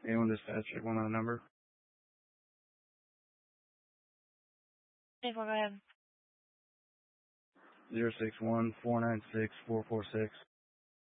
Anyone dispatch, check one on the number. 24, go ahead. 061-496-446.